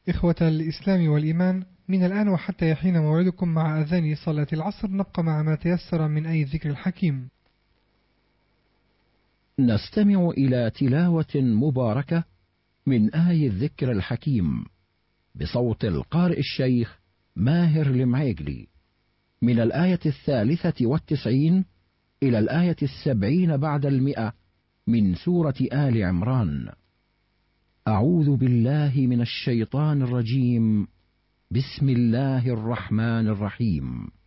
إخوة الإسلام والإيمان، من الآن وحتى يحين موعدكم مع أذان صلاة العصر نبقى مع ما تيسر من آي الذكر الحكيم. نستمع إلى تلاوة مباركة من آي الذكر الحكيم بصوت القارئ الشيخ ماهر المعيقلي، من الآية 93 إلى الآية 70 بعد 100 من سورة آل عمران. أعوذ بالله من الشيطان الرجيم. بسم الله الرحمن الرحيم.